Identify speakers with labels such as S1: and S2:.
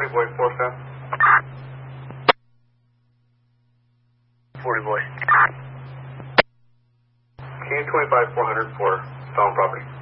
S1: boy, 4 7.
S2: 40 boy.
S1: King 25 400 for stolen property.